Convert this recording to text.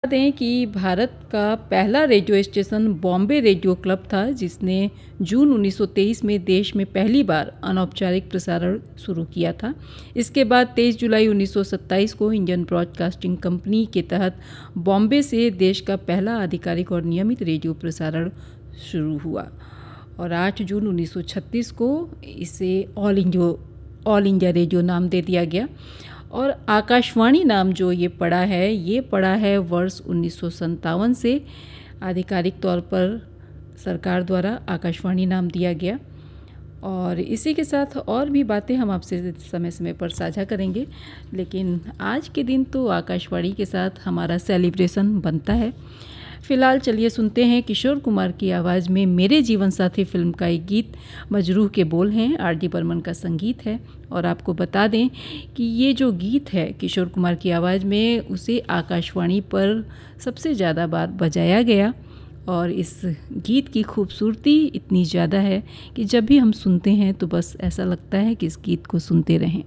दें कि भारत का पहला radio station Bombay radio club था, जिसने जून 1923 में देश में पहली बार अनौपचारिक प्रसारण शुरू किया था। इसके बाद 23 जुलाई 1927 को इंडियन ब्रॉडकास्टिंग कंपनी के तहत बॉम्बे से देश का पहला आधिकारिक और नियमित रेडियो प्रसारण शुरू हुआ और 8 जून 1936 को इसे ऑल इंडिया रेडियो नाम दे दिया गया। और आकाशवाणी नाम जो ये पड़ा है वर्ष 1957 से आधिकारिक तौर पर सरकार द्वारा आकाशवाणी नाम दिया गया। और इसी के साथ और भी बातें हम आपसे समय समय पर साझा करेंगे, लेकिन आज के दिन तो आकाशवाणी के साथ हमारा सेलिब्रेशन बनता है। फिलहाल चलिए सुनते हैं किशोर कुमार की आवाज़ में मेरे जीवन साथी फिल्म का एक गीत। मजरूह के बोल हैं, आर.डी. बर्मन का संगीत है। और आपको बता दें कि ये जो गीत है किशोर कुमार की आवाज़ में, उसे आकाशवाणी पर सबसे ज़्यादा बार बजाया गया। और इस गीत की खूबसूरती इतनी ज़्यादा है कि जब भी हम सुनते हैं तो बस ऐसा लगता है कि इस गीत को सुनते रहें।